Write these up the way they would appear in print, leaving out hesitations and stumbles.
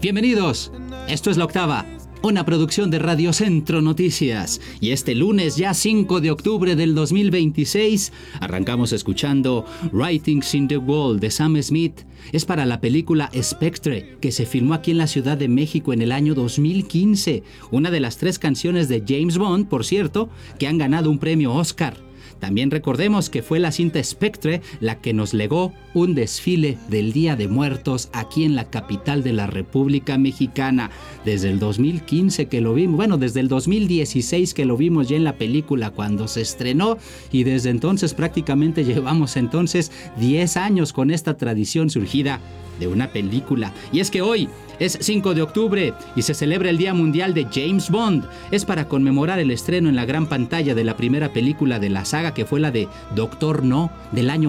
Bienvenidos, esto es La Octava, una producción de Radio Centro Noticias. Y este lunes, ya 5 de octubre del 2026, arrancamos escuchando Writings in the Wall de Sam Smith. Es para la película Spectre, que se filmó aquí en la Ciudad de México en el año 2015. Una de las 3 canciones de James Bond, por cierto, que han ganado un premio Oscar. También recordemos que fue la cinta Spectre la que nos legó un desfile del Día de Muertos aquí en la capital de la República Mexicana. Desde el 2015 que lo vimos, bueno, desde el 2016 que lo vimos ya en la película cuando se estrenó, y desde entonces prácticamente llevamos entonces 10 años con esta tradición surgida de una película. Y es que hoy es 5 de octubre y se celebra el Día Mundial de James Bond. Es para conmemorar el estreno en la gran pantalla de la primera película de la saga, que fue la de Doctor No, del año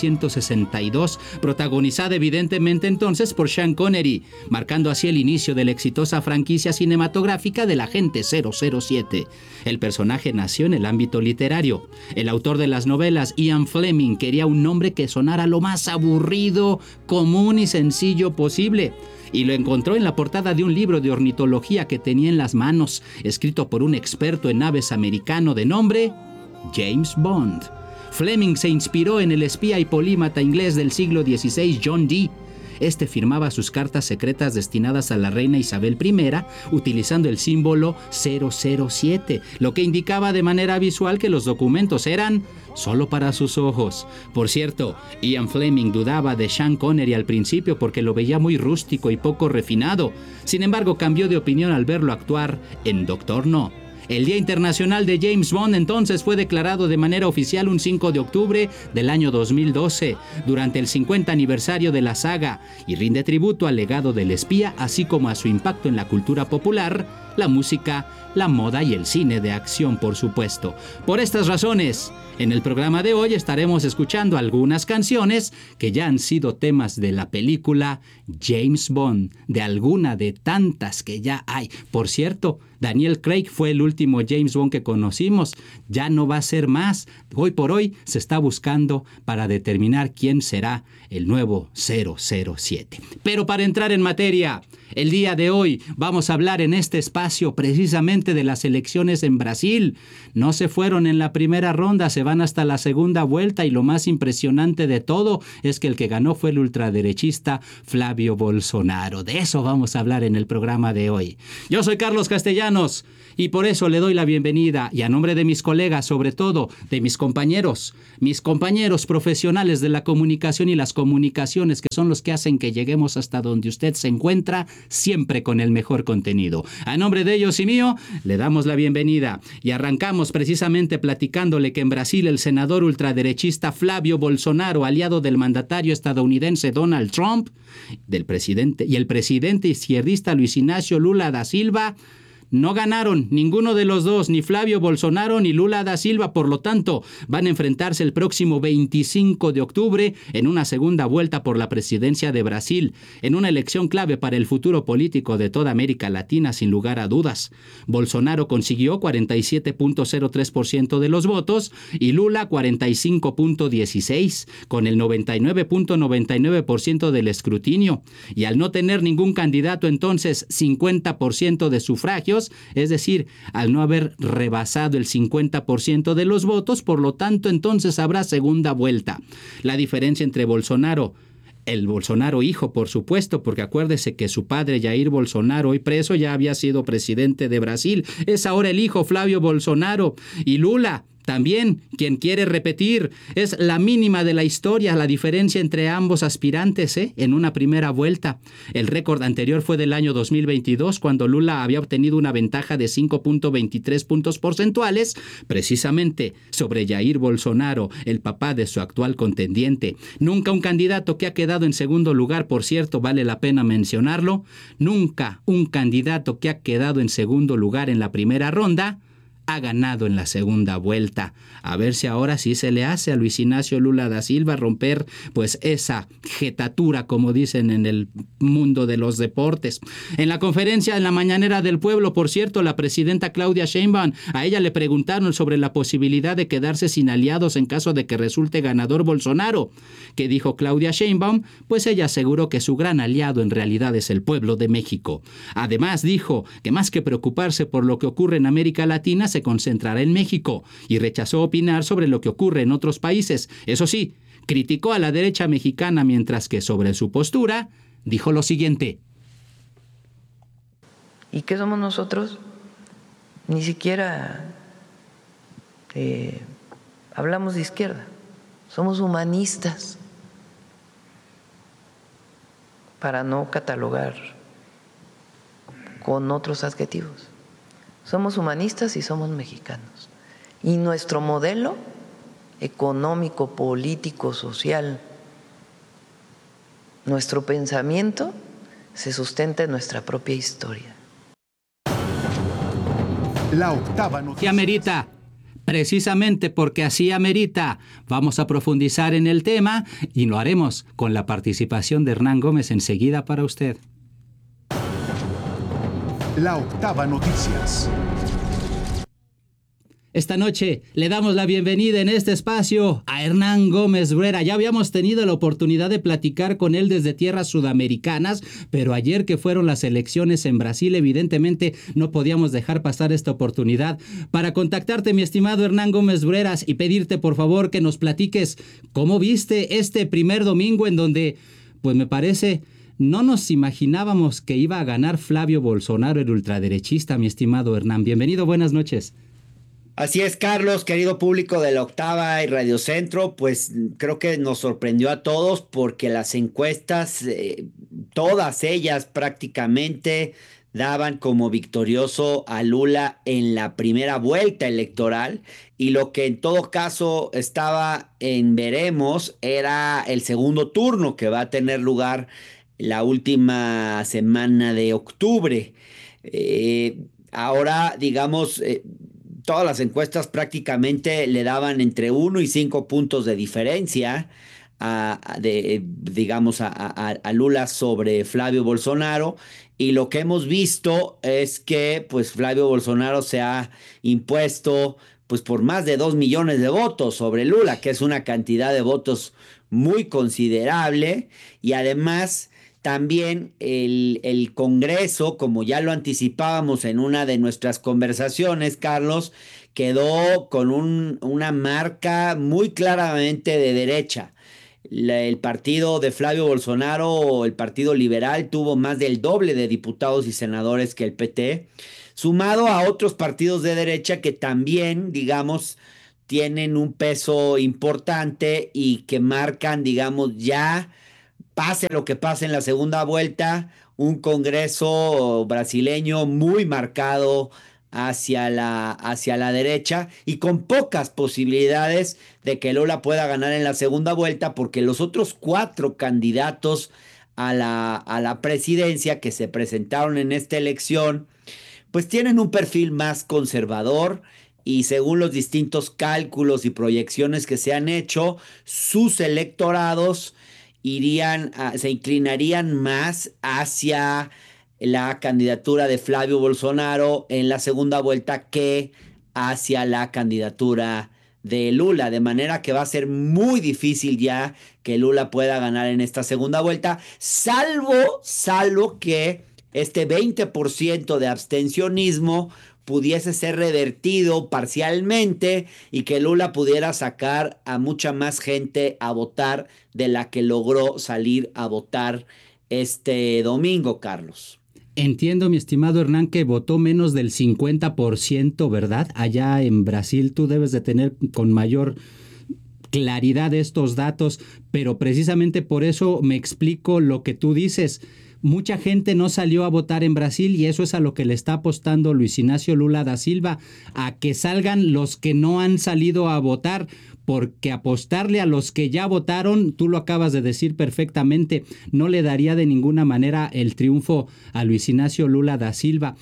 1962, protagonizada evidentemente entonces por Sean Connery, marcando así el inicio de la exitosa franquicia cinematográfica del Agente 007. El personaje nació en el ámbito literario. El autor de las novelas, Ian Fleming, quería un nombre que sonara lo más aburrido, común y sencillo posible, y lo encontró en la portada de un libro de ornitología que tenía en las manos, escrito por un experto en aves americano de nombre James Bond. Fleming se inspiró en el espía y polímata inglés del siglo XVI, John Dee. Este firmaba sus cartas secretas destinadas a la reina Isabel I utilizando el símbolo 007, lo que indicaba de manera visual que los documentos eran solo para sus ojos. Por cierto, Ian Fleming dudaba de Sean Connery al principio porque lo veía muy rústico y poco refinado. Sin embargo, cambió de opinión al verlo actuar en Doctor No. El Día Internacional de James Bond entonces fue declarado de manera oficial un 5 de octubre del año 2012, durante el 50 aniversario de la saga, y rinde tributo al legado del espía, así como a su impacto en la cultura popular, la música, la moda y el cine de acción, por supuesto. Por estas razones, en el programa de hoy estaremos escuchando algunas canciones que ya han sido temas de la película James Bond, de alguna de tantas que ya hay. Por cierto, Daniel Craig fue el último James Bond que conocimos, ya no va a ser más. Hoy por hoy se está buscando para determinar quién será el nuevo 007. Pero para entrar en materia, el día de hoy vamos a hablar en este espacio precisamente de las elecciones en Brasil. No se fueron en la primera ronda, se van hasta la segunda vuelta, y lo más impresionante de todo es que el que ganó fue el ultraderechista Flavio Bolsonaro. De eso vamos a hablar en el programa de hoy. Yo soy Carlos Castellanos y por eso le doy la bienvenida, y a nombre de mis colegas, sobre todo de mis compañeros profesionales de la comunicación y las comunicaciones, que son los que hacen que lleguemos hasta donde usted se encuentra, siempre con el mejor contenido. A nombre de ellos y mío, le damos la bienvenida y arrancamos precisamente platicándole que en Brasil el senador ultraderechista Flavio Bolsonaro, aliado del mandatario estadounidense Donald Trump, el presidente izquierdista Luis Ignacio Lula da Silva, no ganaron ninguno de los dos, ni Flavio Bolsonaro ni Lula da Silva. Por lo tanto, van a enfrentarse el próximo 25 de octubre en una segunda vuelta por la presidencia de Brasil, en una elección clave para el futuro político de toda América Latina, sin lugar a dudas. Bolsonaro consiguió 47.03% de los votos y Lula 45.16%, con el 99.99% del escrutinio. Y al no tener ningún candidato, entonces 50% de sufragios, es decir, al no haber rebasado el 50% de los votos, por lo tanto, entonces habrá segunda vuelta. La diferencia entre Bolsonaro, el Bolsonaro hijo, por supuesto, porque acuérdese que su padre, Jair Bolsonaro, hoy preso, ya había sido presidente de Brasil, es ahora el hijo Flavio Bolsonaro, y Lula también, quien quiere repetir, es la mínima de la historia, la diferencia entre ambos aspirantes, en una primera vuelta. El récord anterior fue del año 2022, cuando Lula había obtenido una ventaja de 5.23 puntos porcentuales, precisamente sobre Jair Bolsonaro, el papá de su actual contendiente. Nunca un candidato que ha quedado en segundo lugar, por cierto, vale la pena mencionarlo, nunca un candidato que ha quedado en segundo lugar en la primera ronda ha ganado en la segunda vuelta. A ver si ahora sí se le hace a Luis Ignacio Lula da Silva romper pues esa jetatura, como dicen en el mundo de los deportes. En la conferencia en la mañanera del pueblo, por cierto, la presidenta Claudia Sheinbaum, a ella le preguntaron sobre la posibilidad de quedarse sin aliados en caso de que resulte ganador Bolsonaro. ¿Qué dijo Claudia Sheinbaum? Pues ella aseguró que su gran aliado en realidad es el pueblo de México. Además dijo que más que preocuparse por lo que ocurre en América Latina, se concentrará en México y rechazó opinar sobre lo que ocurre en otros países. Eso sí, criticó a la derecha mexicana, mientras que sobre su postura dijo lo siguiente. ¿Y qué somos nosotros? Ni siquiera hablamos de izquierda, somos humanistas, para no catalogar con otros adjetivos. Somos humanistas y somos mexicanos. Y nuestro modelo económico, político, social, nuestro pensamiento se sustenta en nuestra propia historia. La octava noticia. ¿Qué amerita? Precisamente porque así amerita, vamos a profundizar en el tema y lo haremos con la participación de Hernán Gómez enseguida para usted. La octava noticias. Esta noche le damos la bienvenida en este espacio a Hernán Gómez Bruera. Ya habíamos tenido la oportunidad de platicar con él desde tierras sudamericanas, pero ayer que fueron las elecciones en Brasil, evidentemente no podíamos dejar pasar esta oportunidad para contactarte, mi estimado Hernán Gómez Brueras, y pedirte por favor que nos platiques cómo viste este primer domingo en donde, pues me parece, no nos imaginábamos que iba a ganar Flavio Bolsonaro, el ultraderechista, mi estimado Hernán. Bienvenido, buenas noches. Así es, Carlos, querido público de La Octava y Radio Centro, pues creo que nos sorprendió a todos porque las encuestas, todas ellas prácticamente daban como victorioso a Lula en la primera vuelta electoral, y lo que en todo caso estaba en veremos era el segundo turno que va a tener lugar la última semana de octubre. Ahora, digamos, todas las encuestas prácticamente le daban entre 1 y 5 puntos de diferencia a Lula sobre Flavio Bolsonaro, y lo que hemos visto es que pues Flavio Bolsonaro se ha impuesto pues por más de 2 millones de votos sobre Lula, que es una cantidad de votos muy considerable. Y además también el Congreso, como ya lo anticipábamos en una de nuestras conversaciones, Carlos, quedó con una marca muy claramente de derecha. El partido de Flavio Bolsonaro, el Partido Liberal, tuvo más del doble de diputados y senadores que el PT, sumado a otros partidos de derecha que también, digamos, tienen un peso importante y que marcan, digamos, ya, pase lo que pase en la segunda vuelta, un Congreso brasileño muy marcado hacia la derecha y con pocas posibilidades de que Lula pueda ganar en la segunda vuelta, porque los otros 4 candidatos a la presidencia que se presentaron en esta elección pues tienen un perfil más conservador, y según los distintos cálculos y proyecciones que se han hecho, sus electorados se inclinarían más hacia la candidatura de Flavio Bolsonaro en la segunda vuelta que hacia la candidatura de Lula, de manera que va a ser muy difícil ya que Lula pueda ganar en esta segunda vuelta, salvo que este 20% de abstencionismo pudiese ser revertido parcialmente y que Lula pudiera sacar a mucha más gente a votar de la que logró salir a votar este domingo, Carlos. Entiendo, mi estimado Hernán, que votó menos del 50%, ¿verdad? Allá en Brasil tú debes de tener con mayor claridad estos datos, pero precisamente por eso me explico lo que tú dices. Mucha gente no salió a votar en Brasil y eso es a lo que le está apostando Luis Ignacio Lula da Silva, a que salgan los que no han salido a votar, porque apostarle a los que ya votaron, tú lo acabas de decir perfectamente, no le daría de ninguna manera el triunfo a Luis Ignacio Lula da Silva.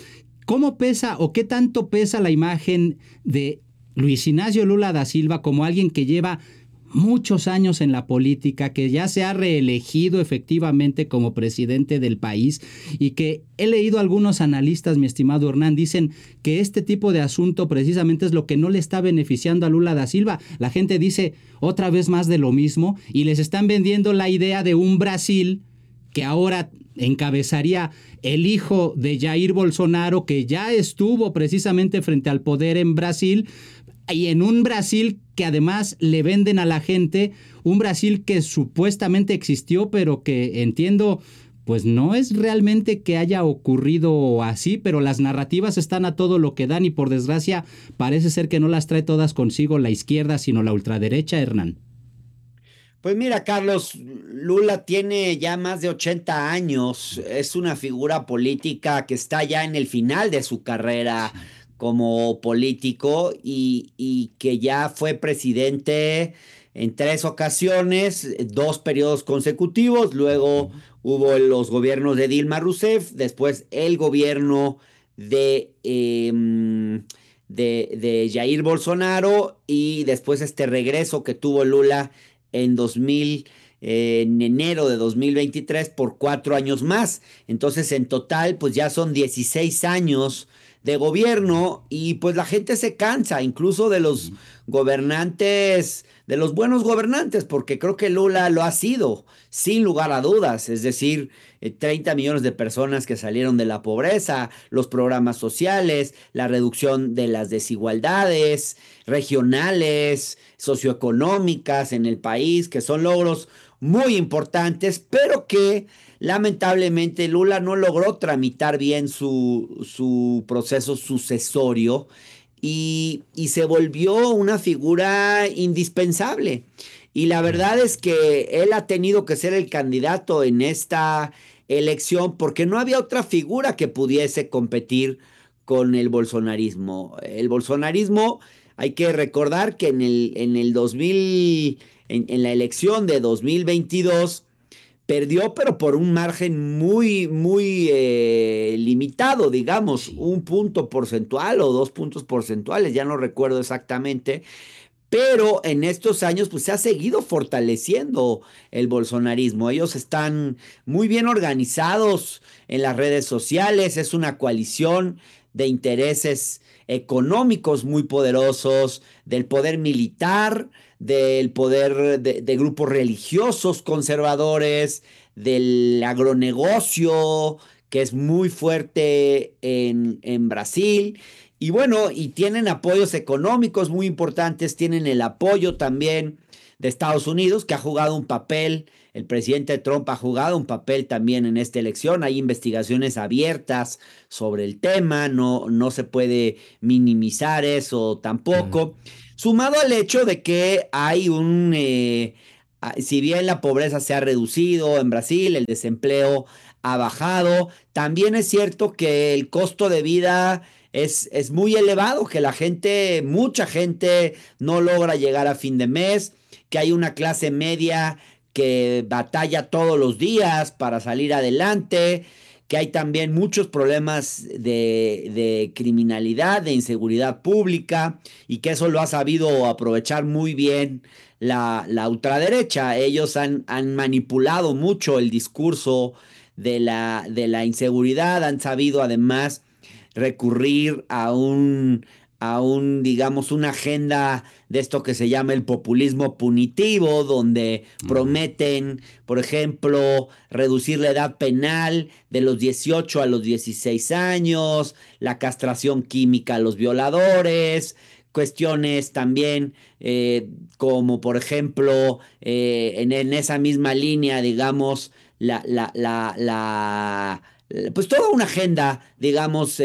¿Cómo pesa o qué tanto pesa la imagen de Luis Ignacio Lula da Silva como alguien que lleva muchos años en la política, que ya se ha reelegido efectivamente como presidente del país y que he leído algunos analistas, mi estimado Hernán, dicen que este tipo de asunto precisamente es lo que no le está beneficiando a Lula da Silva? La gente dice otra vez más de lo mismo y les están vendiendo la idea de un Brasil que ahora encabezaría el hijo de Jair Bolsonaro, que ya estuvo precisamente frente al poder en Brasil, y en un Brasil que además le venden a la gente, un Brasil que supuestamente existió, pero que entiendo, pues no es realmente que haya ocurrido así, pero las narrativas están a todo lo que dan y por desgracia parece ser que no las trae todas consigo la izquierda, sino la ultraderecha, Hernán. Pues mira, Carlos, Lula tiene ya más de 80 años, es una figura política que está ya en el final de su carrera como político y que ya fue presidente en 3 ocasiones, 2 periodos consecutivos, luego hubo los gobiernos de Dilma Rousseff, después el gobierno de Jair Bolsonaro y después este regreso que tuvo Lula en enero de 2023 por 4 años más. Entonces, en total, pues ya son 16 años de gobierno y pues la gente se cansa, incluso de los gobernantes, de los buenos gobernantes, porque creo que Lula lo ha sido, sin lugar a dudas. Es decir, 30 millones de personas que salieron de la pobreza, los programas sociales, la reducción de las desigualdades regionales, socioeconómicas en el país, que son logros muy importantes, pero que lamentablemente Lula no logró tramitar bien su proceso sucesorio y se volvió una figura indispensable. Y la verdad es que él ha tenido que ser el candidato en esta elección porque no había otra figura que pudiese competir con el bolsonarismo. El bolsonarismo, hay que recordar que en la elección de 2022 perdió, pero por un margen muy, muy limitado, digamos, 1 punto porcentual o 2 puntos porcentuales, ya no recuerdo exactamente. Pero en estos años pues se ha seguido fortaleciendo el bolsonarismo. Ellos están muy bien organizados en las redes sociales. Es una coalición de intereses económicos muy poderosos, del poder militar, del poder de grupos religiosos conservadores, del agronegocio, que es muy fuerte en Brasil. Y bueno, y tienen apoyos económicos muy importantes, tienen el apoyo también de Estados Unidos, que ha jugado un papel, el presidente Trump ha jugado un papel también en esta elección. Hay investigaciones abiertas sobre el tema, no se puede minimizar eso tampoco. Sumado al hecho de que hay si bien la pobreza se ha reducido en Brasil, el desempleo ha bajado, también es cierto que el costo de vida es muy elevado, que mucha gente no logra llegar a fin de mes, que hay una clase media que batalla todos los días para salir adelante, que hay también muchos problemas de criminalidad, de inseguridad pública, y que eso lo ha sabido aprovechar muy bien la ultraderecha. Ellos han manipulado mucho el discurso de la inseguridad, han sabido además recurrir digamos, una agenda de esto que se llama el populismo punitivo, donde prometen, por ejemplo, reducir la edad penal de los 18 a los 16 años, la castración química a los violadores, cuestiones también como, por ejemplo, en esa misma línea, digamos, pues toda una agenda, digamos,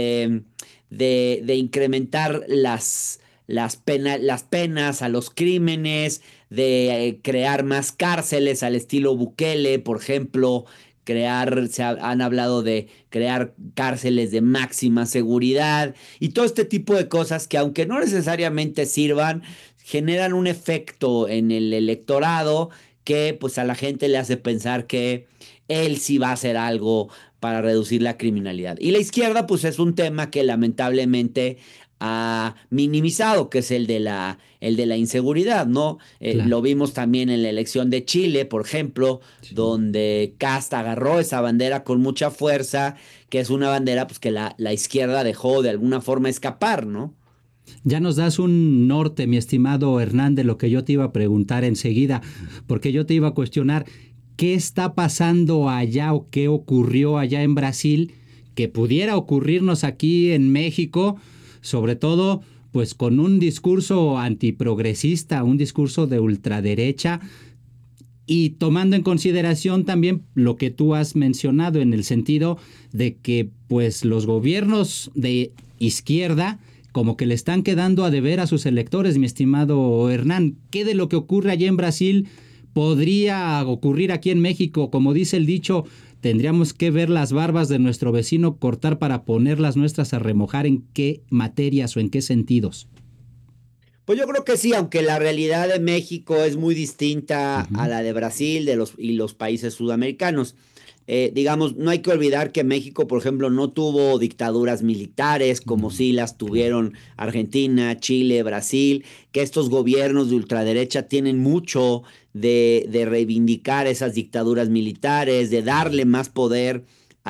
de incrementar las penas a los crímenes, de crear más cárceles al estilo Bukele, por ejemplo, han hablado de crear cárceles de máxima seguridad y todo este tipo de cosas que, aunque no necesariamente sirvan, generan un efecto en el electorado que pues a la gente le hace pensar que él sí va a hacer algo para reducir la criminalidad. Y la izquierda, pues es un tema que lamentablemente ha minimizado, que es el de la inseguridad, ¿no? Lo Claro. vimos también en la elección de Chile, por ejemplo, Sí. donde Kast agarró esa bandera con mucha fuerza, que es una bandera pues, que la izquierda dejó de alguna forma escapar, ¿no? Ya nos das un norte, mi estimado Hernán, de lo que yo te iba a preguntar enseguida, porque yo te iba a cuestionar qué está pasando allá o qué ocurrió allá en Brasil que pudiera ocurrirnos aquí en México, sobre todo pues con un discurso antiprogresista, un discurso de ultraderecha y tomando en consideración también lo que tú has mencionado en el sentido de que pues los gobiernos de izquierda como que le están quedando a deber a sus electores, mi estimado Hernán. ¿Qué de lo que ocurre allá en Brasil podría ocurrir aquí en México? Como dice el dicho, tendríamos que ver las barbas de nuestro vecino cortar para poner las nuestras a remojar. ¿En qué materias o en qué sentidos? Pues yo creo que sí, aunque la realidad de México es muy distinta a Ujú. la de Brasil y los países sudamericanos. Digamos, no hay que olvidar que México, por ejemplo, no tuvo dictaduras militares como Mm, sí las claro. tuvieron Argentina, Chile, Brasil, que estos gobiernos de ultraderecha tienen mucho de reivindicar esas dictaduras militares, de darle Sí, más poder a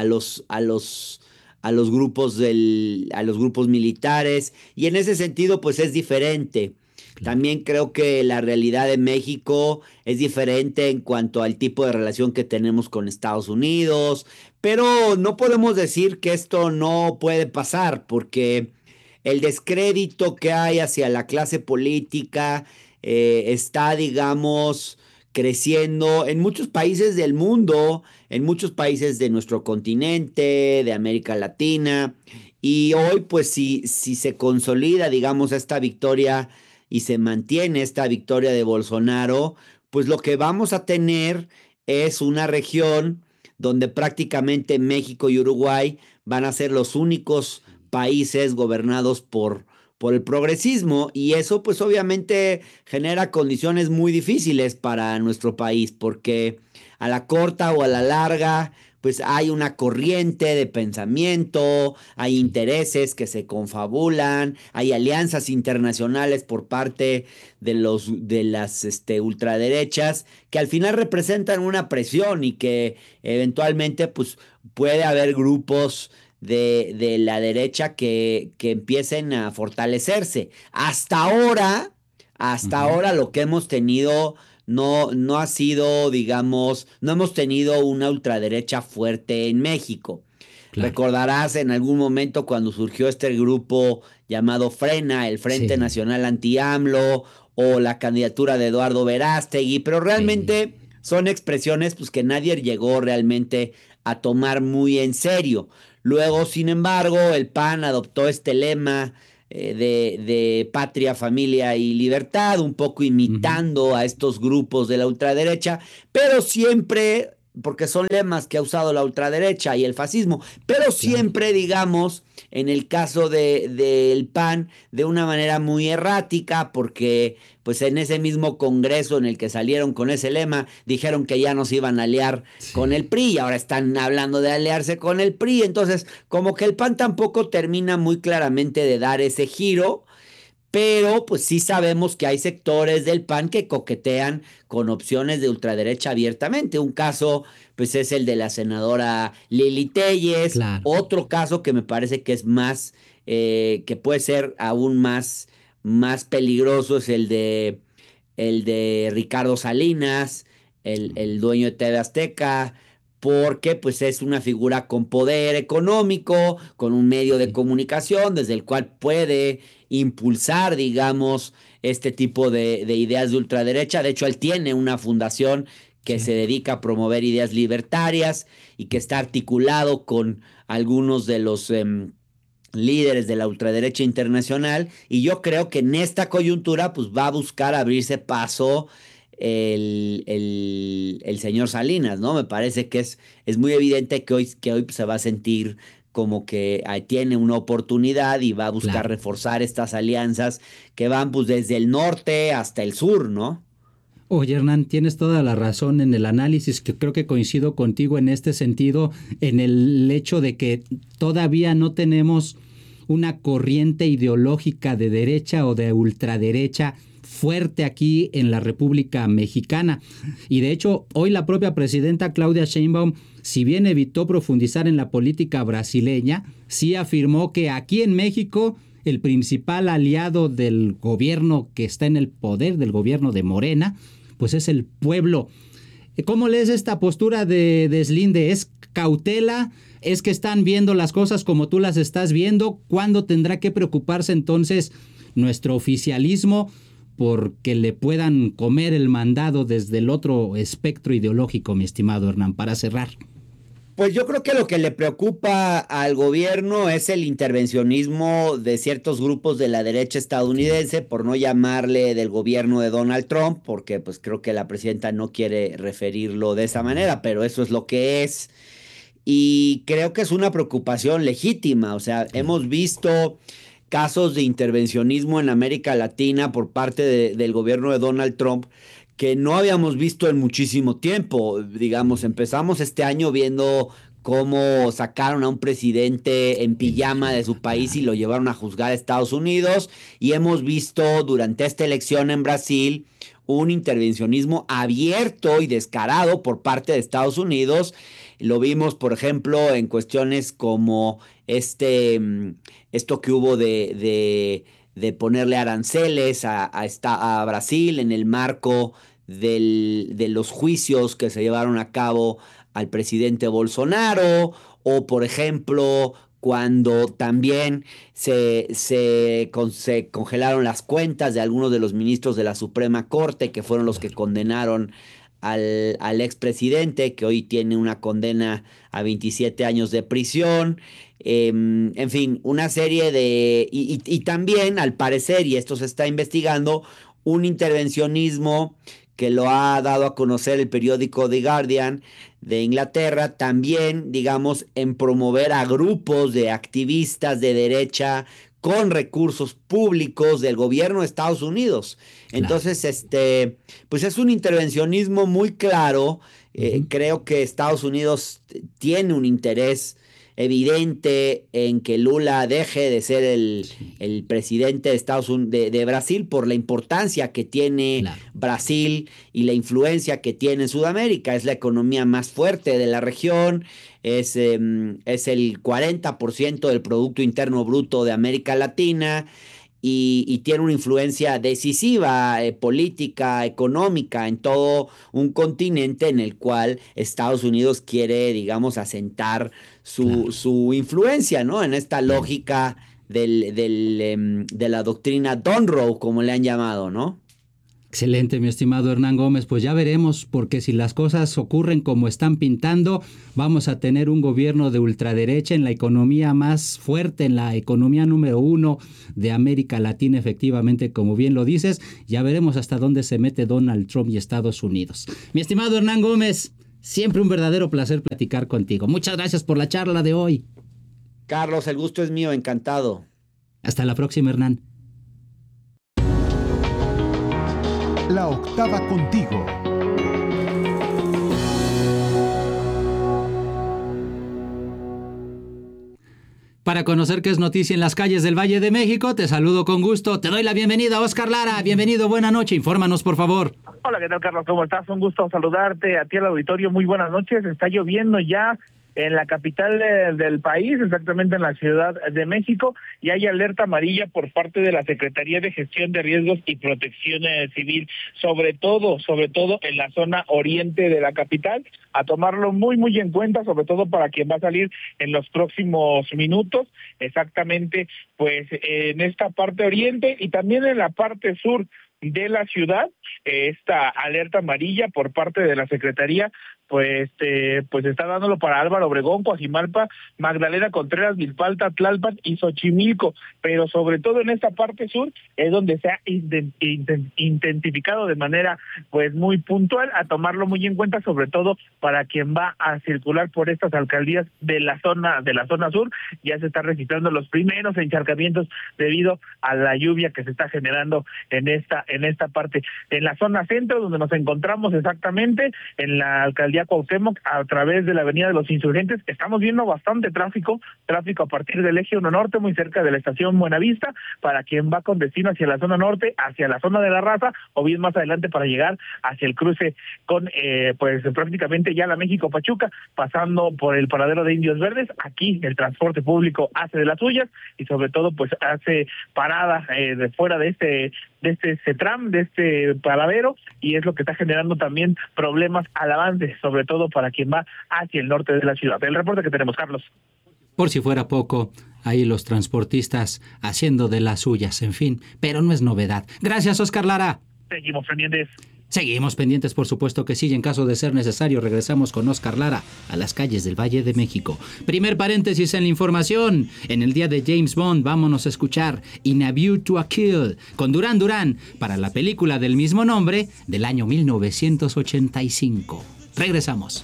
a los grupos a los grupos militares, y en ese sentido, pues es diferente. claro. También creo que la realidad de México es diferente en cuanto al tipo de relación que tenemos con Estados Unidos, pero no podemos decir que esto no puede pasar, porque el descrédito que hay hacia la clase política está, digamos, creciendo en muchos países del mundo, en muchos países de nuestro continente, de América Latina, y hoy, pues, si se consolida, digamos, esta victoria y se mantiene esta victoria de Bolsonaro, pues lo que vamos a tener es una región donde prácticamente México y Uruguay van a ser los únicos países gobernados por el progresismo, y eso pues obviamente genera condiciones muy difíciles para nuestro país, porque a la corta o a la larga pues hay una corriente de pensamiento, hay Sí. intereses que se confabulan, hay alianzas internacionales por parte de las ultraderechas que al final representan una presión y que eventualmente pues puede haber grupos de la derecha que empiecen a fortalecerse. Hasta Ujú. ahora lo que hemos tenido no ha sido, digamos, no hemos tenido una ultraderecha fuerte en México. Claro. Recordarás en algún momento cuando surgió este grupo llamado Frena, el Frente Sí, Nacional Anti-AMLO o la candidatura de Eduardo Verástegui, pero sí. realmente son expresiones pues, que nadie llegó realmente a tomar muy en serio. Luego, sin embargo, el PAN adoptó este lema de patria, familia y libertad, un poco Ujú. imitando a estos grupos de la ultraderecha, pero siempre, porque son lemas que ha usado la ultraderecha y el fascismo, pero Claro. siempre, digamos, en el caso del PAN, de una manera muy errática, porque pues en ese mismo congreso en el que salieron con ese lema, dijeron que ya no se iban a aliar con el Sí. PRI, y ahora están hablando de aliarse con el PRI, entonces como que el PAN tampoco termina muy claramente de dar ese giro, pero pues sí sabemos que hay sectores del PAN que coquetean con opciones de ultraderecha abiertamente. Un caso pues es el de la senadora Lili Telles, Claro. otro caso que me parece que es más, que puede ser aún más peligroso es el de Ricardo Salinas, el dueño de TV Azteca, porque pues es una figura con poder económico, con un medio de Sí. comunicación desde el cual puede impulsar, digamos, este tipo de ideas de ultraderecha. De hecho, él tiene una fundación que se Cierto. dedica a promover ideas libertarias y que está articulado con algunos de los líderes de la ultraderecha internacional, y yo creo que en esta coyuntura pues va a buscar abrirse paso el señor Salinas, ¿no? Me parece que es muy evidente que hoy se va a sentir como que tiene una oportunidad y va a buscar Claro. reforzar estas alianzas que van pues desde el norte hasta el sur, ¿no? Oye, Hernán, tienes toda la razón en el análisis, que creo que coincido contigo en este sentido, en el hecho de que todavía no tenemos una corriente ideológica de derecha o de ultraderecha fuerte aquí en la República Mexicana. Y de hecho, hoy la propia presidenta Claudia Sheinbaum, si bien evitó profundizar en la política brasileña, sí afirmó que aquí en México el principal aliado del gobierno que está en el poder, del gobierno de Morena, pues es el pueblo. ¿Cómo lees esta postura de Deslinde? ¿Es cautela? ¿Es que están viendo las cosas como tú las estás viendo? ¿Cuándo tendrá que preocuparse entonces nuestro oficialismo porque le puedan comer el mandado desde el otro espectro ideológico, mi estimado Hernán, para cerrar? Pues yo creo que lo que le preocupa al gobierno es el intervencionismo de ciertos grupos de la derecha estadounidense, por no llamarle del gobierno de Donald Trump, porque pues creo que la presidenta no quiere referirlo de esa manera, pero eso es lo que es. Y creo que es una preocupación legítima. O sea, hemos visto casos de intervencionismo en América Latina por parte del gobierno de Donald Trump que no habíamos visto en muchísimo tiempo. Digamos, empezamos este año viendo cómo sacaron a un presidente en pijama de su país y lo llevaron a juzgar a Estados Unidos, y hemos visto durante esta elección en Brasil un intervencionismo abierto y descarado por parte de Estados Unidos. Lo vimos, por ejemplo, en cuestiones como esto que hubo de ponerle aranceles a Brasil en el marco de los juicios que se llevaron a cabo al presidente Bolsonaro, o por ejemplo cuando también se congelaron las cuentas de algunos de los ministros de la Suprema Corte, que fueron los que condenaron al expresidente, que hoy tiene una condena a 27 años de prisión. En fin, una serie y también, al parecer, y esto se está investigando, un intervencionismo que lo ha dado a conocer el periódico The Guardian de Inglaterra, también, digamos, en promover a grupos de activistas de derecha con recursos públicos del gobierno de Estados Unidos. Entonces, pues es un intervencionismo muy claro. Creo que Estados Unidos tiene un interés evidente en que Lula deje de ser el presidente de de Brasil, por la importancia que tiene Brasil y la influencia que tiene en Sudamérica. Es la economía más fuerte de la región, es el 40% del Producto Interno Bruto de América Latina, y tiene una influencia decisiva, política, económica, en todo un continente en el cual Estados Unidos quiere, digamos, asentar su influencia, ¿no? En esta lógica de la doctrina Monroe, como le han llamado, ¿no? Excelente, mi estimado Hernán Gómez. Pues ya veremos, porque si las cosas ocurren como están pintando, vamos a tener un gobierno de ultraderecha en la economía más fuerte, en la economía número 1 de América Latina, efectivamente, como bien lo dices. Ya veremos hasta dónde se mete Donald Trump y Estados Unidos. Mi estimado Hernán Gómez, siempre un verdadero placer platicar contigo. Muchas gracias por la charla de hoy. Carlos, el gusto es mío, encantado. Hasta la próxima, Hernán. La octava contigo. Para conocer qué es noticia en las calles del Valle de México, te saludo con gusto. Te doy la bienvenida, Oscar Lara. Bienvenido, buena noche. Infórmanos, por favor. Hola, ¿qué tal, Carlos? ¿Cómo estás? Un gusto saludarte a ti, al auditorio. Muy buenas noches. Está lloviendo ya en la capital del país, exactamente en la Ciudad de México, y hay alerta amarilla por parte de la Secretaría de Gestión de Riesgos y Protección Civil, sobre todo en la zona oriente de la capital, a tomarlo muy en cuenta, sobre todo para quien va a salir en los próximos minutos, exactamente pues en esta parte oriente y también en la parte sur de la ciudad. Esta alerta amarilla por parte de la Secretaría pues está dándolo para Álvaro Obregón, Coajimalpa, Magdalena Contreras, Milpalta, Tlalpan y Xochimilco, pero sobre todo en esta parte sur es donde se ha intensificado de manera pues muy puntual, a tomarlo muy en cuenta, sobre todo para quien va a circular por estas alcaldías de la zona sur. Ya se están registrando los primeros encharcamientos debido a la lluvia que se está generando en esta parte. En la zona centro, donde nos encontramos exactamente, en la alcaldía Cuauhtémoc, a través de la avenida de los Insurgentes, estamos viendo bastante tráfico a partir del eje 1 Norte, muy cerca de la estación Buenavista, para quien va con destino hacia la zona norte, hacia la zona de la Raza, o bien más adelante para llegar hacia el cruce con pues prácticamente ya la México Pachuca, pasando por el paradero de Indios Verdes. Aquí el transporte público hace de las suyas y sobre todo pues hace parada de fuera de este CETRAM, de este paradero, y es lo que está generando también problemas al avance, sobre todo para quien va hacia el norte de la ciudad. El reporte que tenemos, Carlos. Por si fuera poco, ahí los transportistas haciendo de las suyas, en fin, pero no es novedad. Gracias, Oscar Lara. Seguimos pendientes. Seguimos pendientes, por supuesto que sí, y en caso de ser necesario regresamos con Oscar Lara a las calles del Valle de México. Primer paréntesis en la información. En el día de James Bond vámonos a escuchar In a View to a Kill con Duran Duran para la película del mismo nombre del año 1985. Regresamos.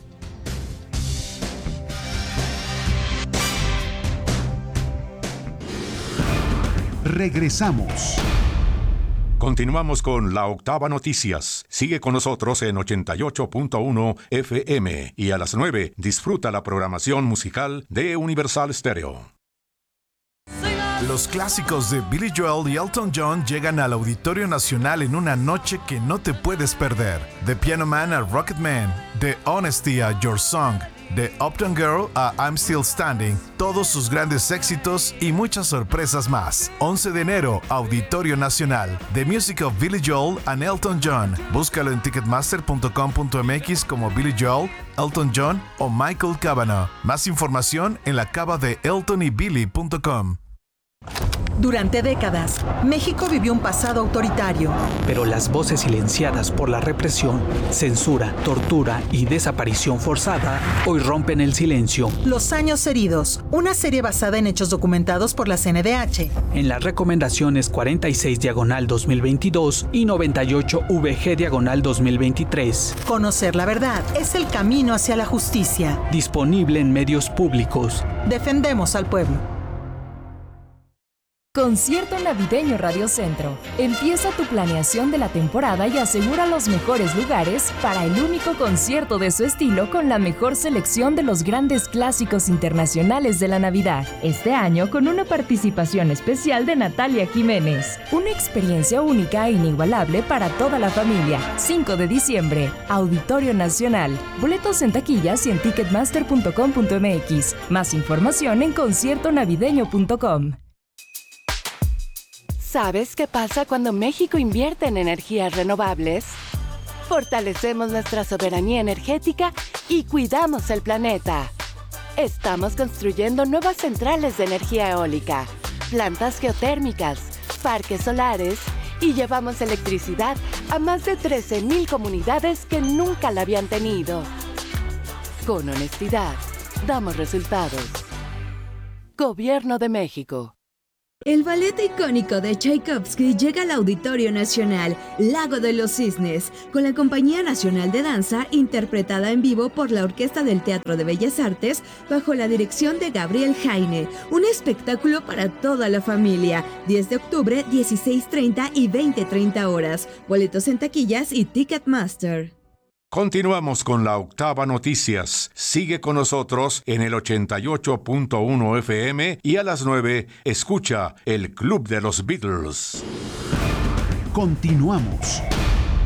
Regresamos. Continuamos con La Octava Noticias. Sigue con nosotros en 88.1 FM y a las 9 disfruta la programación musical de Universal Stereo. Los clásicos de Billy Joel y Elton John llegan al Auditorio Nacional en una noche que no te puedes perder. De Piano Man a Rocket Man, de Honesty a Your Song, de Uptown Girl a I'm Still Standing, todos sus grandes éxitos y muchas sorpresas más. 11 de enero, Auditorio Nacional. The Music of Billy Joel and Elton John. Búscalo en ticketmaster.com.mx como Billy Joel, Elton John o Michael Cavanaugh. Más información en la cava de eltonybilly.com. Durante décadas, México vivió un pasado autoritario. Pero las voces silenciadas por la represión, censura, tortura y desaparición forzada hoy rompen el silencio. Los años heridos, una serie basada en hechos documentados por la CNDH. En las recomendaciones 46/2022 y 98/VG/2023. Conocer la verdad es el camino hacia la justicia. Disponible en medios públicos. Defendemos al pueblo. Concierto Navideño Radio Centro. Empieza tu planeación de la temporada y asegura los mejores lugares para el único concierto de su estilo con la mejor selección de los grandes clásicos internacionales de la Navidad. Este año con una participación especial de Natalia Jiménez. Una experiencia única e inigualable para toda la familia. 5 de diciembre, Auditorio Nacional. Boletos en taquillas y en ticketmaster.com.mx. Más información en conciertonavideño.com. ¿Sabes qué pasa cuando México invierte en energías renovables? Fortalecemos nuestra soberanía energética y cuidamos el planeta. Estamos construyendo nuevas centrales de energía eólica, plantas geotérmicas, parques solares y llevamos electricidad a más de 13,000 comunidades que nunca la habían tenido. Con honestidad, damos resultados. Gobierno de México. El ballet icónico de Tchaikovsky llega al Auditorio Nacional, Lago de los Cisnes, con la Compañía Nacional de Danza, interpretada en vivo por la Orquesta del Teatro de Bellas Artes, bajo la dirección de Gabriel Jaine. Un espectáculo para toda la familia. 10 de octubre, 16:30 y 20:30 horas. Boletos en taquillas y Ticketmaster. Continuamos con La Octava Noticias. Sigue con nosotros en el 88.1 FM y a las 9 escucha el Club de los Beatles. Continuamos.